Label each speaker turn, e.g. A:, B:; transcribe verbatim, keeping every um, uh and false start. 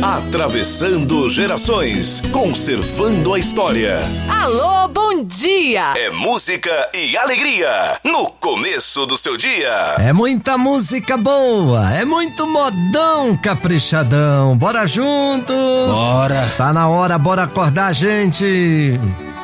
A: Atravessando gerações, conservando a história.
B: Alô, bom dia!
A: É música e alegria no começo do seu dia.
C: É muita música boa, é muito modão caprichadão. Bora junto!
D: Bora!
C: Tá na hora, bora acordar, gente!